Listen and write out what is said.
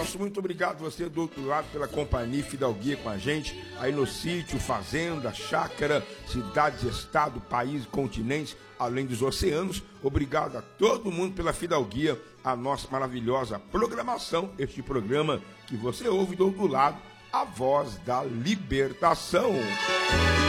nosso muito obrigado você do outro lado pela companhia e fidalguia com a gente, aí no sítio, fazenda, chácara, cidades, estado, país, continentes, além dos oceanos. Obrigado a todo mundo pela fidalguia, a nossa maravilhosa programação, este programa que você ouve do outro lado, a voz da libertação.